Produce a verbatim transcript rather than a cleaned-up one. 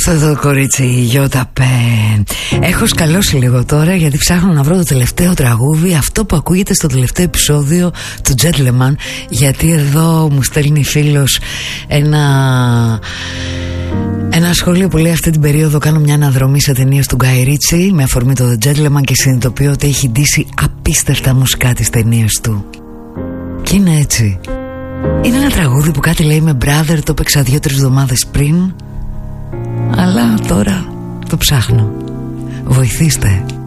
Αυτό το κορίτσι Γιώτα Πεν. Έχω σκαλώσει λίγο τώρα γιατί ψάχνω να βρω το τελευταίο τραγούδι, αυτό που ακούγεται στο τελευταίο επεισόδιο του Gentleman. Γιατί εδώ μου στέλνει φίλος ένα Ένα σχόλιο που λέει: αυτή την περίοδο κάνω μια αναδρομή σε ταινίες του Γκάι Ρίτσι με αφορμή το The Gentleman και συνειδητοποιώ ότι έχει ντύσει απίστευτα μουσικά τις ταινίες του. Και είναι έτσι. Είναι ένα τραγούδι που κάτι λέει με brother, το έπαιξα δύο-τρεις εβδομάδες πριν, αλλά τώρα το ψάχνω. Βοηθήστε.